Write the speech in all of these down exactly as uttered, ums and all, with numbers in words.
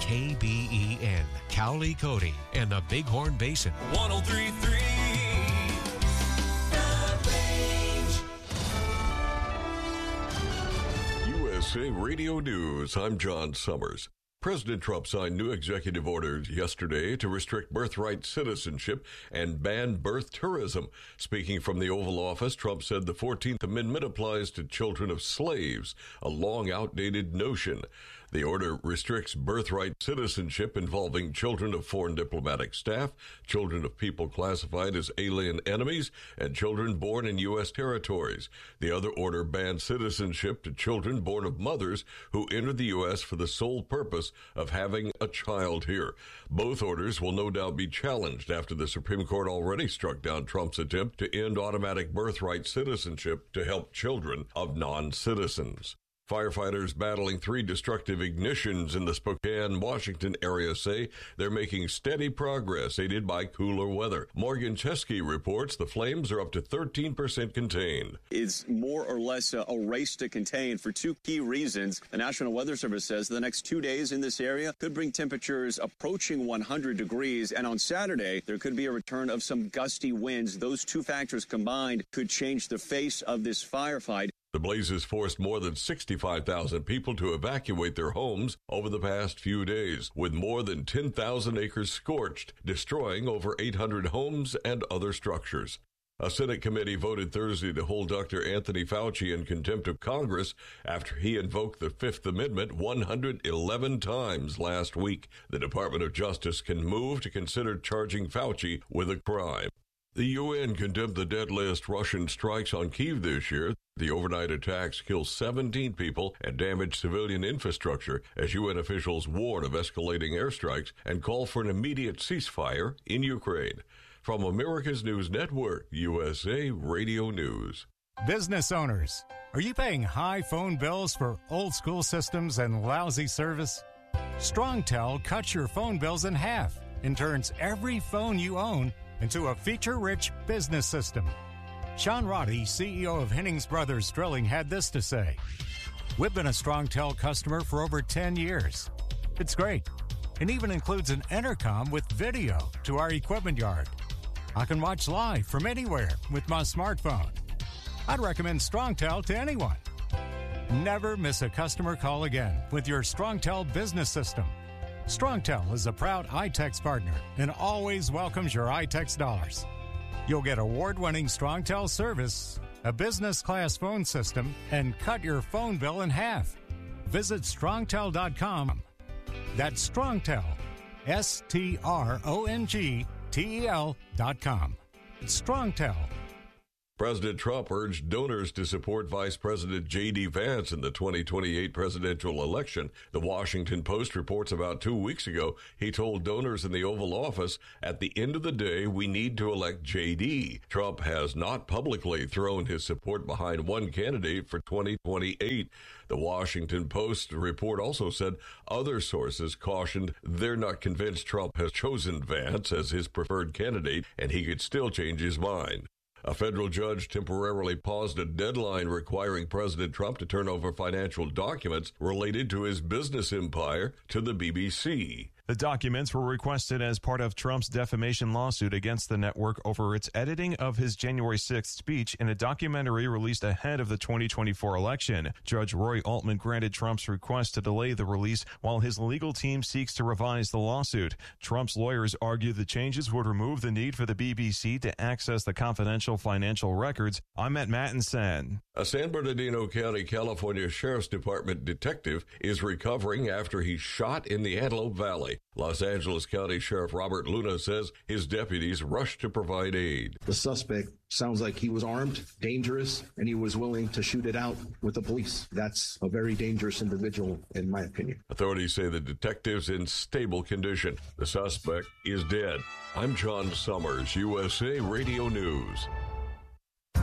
K B E N, Cowley, Cody, and the Bighorn Basin. one oh three point three The Range. U S A Radio News, I'm John Summers. President Trump signed new executive orders yesterday to restrict birthright citizenship and ban birth tourism. Speaking from the Oval Office, Trump said the fourteenth Amendment applies to children of slaves, a long outdated notion. The order restricts birthright citizenship involving children of foreign diplomatic staff, children of people classified as alien enemies, and children born in U S territories. The other order bans citizenship to children born of mothers who entered the U S for the sole purpose of having a child here. Both orders will no doubt be challenged after the Supreme Court already struck down Trump's attempt to end automatic birthright citizenship to help children of non-citizens. Firefighters battling three destructive ignitions in the Spokane, Washington area say they're making steady progress, aided by cooler weather. Morgan Chesky reports the flames are up to thirteen percent contained. It's more or less a, a race to contain for two key reasons. The National Weather Service says the next two days in this area could bring temperatures approaching one hundred degrees. And on Saturday, there could be a return of some gusty winds. Those two factors combined could change the face of this firefight. The blazes forced more than sixty-five thousand people to evacuate their homes over the past few days, with more than ten thousand acres scorched, destroying over eight hundred homes and other structures. A Senate committee voted Thursday to hold Doctor Anthony Fauci in contempt of Congress after he invoked the Fifth Amendment one hundred eleven times last week. The Department of Justice can move to consider charging Fauci with a crime. The U N condemned the deadliest Russian strikes on Kyiv this year. The overnight attacks killed seventeen people and damaged civilian infrastructure as U N officials warn of escalating airstrikes and call for an immediate ceasefire in Ukraine. From America's News Network, U S A Radio News. Business owners, are you paying high phone bills for old-school systems and lousy service? StrongTel cuts your phone bills in half and turns every phone you own into a feature-rich business system. Sean Roddy, C E O of Hennings Brothers Drilling, had this to say. We've been a StrongTel customer for over ten years. It's great. It even includes an intercom with video to our equipment yard. I can watch live from anywhere with my smartphone. I'd recommend StrongTel to anyone. Never miss a customer call again with your StrongTel business system. StrongTel is a proud iTex partner and always welcomes your iTex dollars. You'll get award-winning StrongTel service, a business-class phone system, and cut your phone bill in half. Visit strongtel dot com. That's StrongTel, S T R O N G T E L dot com. It's StrongTel. President Trump urged donors to support Vice President J D. Vance in the twenty twenty-eight presidential election. The Washington Post reports about two weeks ago, he told donors in the Oval Office, at the end of the day, we need to elect J D. Trump has not publicly thrown his support behind one candidate for twenty twenty-eight. The Washington Post report also said other sources cautioned they're not convinced Trump has chosen Vance as his preferred candidate, and he could still change his mind. A federal judge temporarily paused a deadline requiring President Trump to turn over financial documents related to his business empire to the B B C. The documents were requested as part of Trump's defamation lawsuit against the network over its editing of his January sixth speech in a documentary released ahead of the twenty twenty-four election. Judge Roy Altman granted Trump's request to delay the release while his legal team seeks to revise the lawsuit. Trump's lawyers argue the changes would remove the need for the B B C to access the confidential financial records. I'm Matt Mattinson. A San Bernardino County, California Sheriff's Department detective is recovering after he shot in the Antelope Valley. Los Angeles County Sheriff Robert Luna says his deputies rushed to provide aid. The suspect sounds like he was armed, dangerous, and he was willing to shoot it out with the police. That's a very dangerous individual, in my opinion. Authorities say the detective's in stable condition. The suspect is dead. I'm John Summers, U S A Radio News.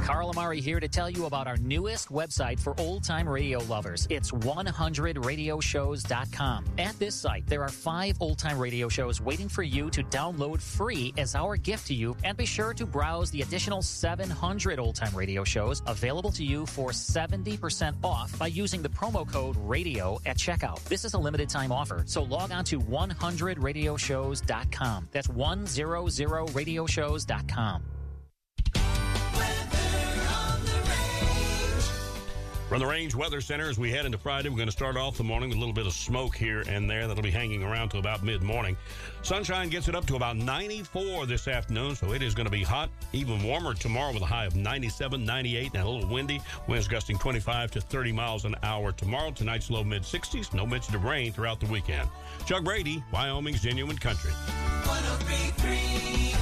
Carl Amari here to tell you about our newest website for old-time radio lovers. It's one hundred radio shows dot com. At this site, there are five old-time radio shows waiting for you to download free as our gift to you, and be sure to browse the additional seven hundred old-time radio shows available to you for seventy percent off by using the promo code RADIO at checkout. This is a limited-time offer, so log on to one hundred radio shows dot com. That's one hundred radio shows dot com. From the Range Weather Center, as we head into Friday, we're going to start off the morning with a little bit of smoke here and there that'll be hanging around till about mid-morning. Sunshine gets it up to about ninety-four this afternoon, so it is going to be hot, even warmer tomorrow with a high of ninety-seven, ninety-eight, and a little windy. Winds gusting twenty-five to thirty miles an hour tomorrow. Tonight's low mid-sixties, no mention of rain throughout the weekend. Chuck Brady, Wyoming's Genuine Country. one oh three point three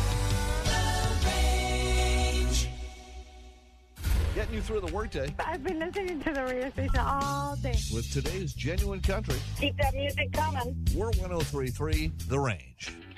Getting you through the workday. I've been listening to the radio station all day. With today's Genuine Country. Keep that music coming. We're one oh three point three The Range.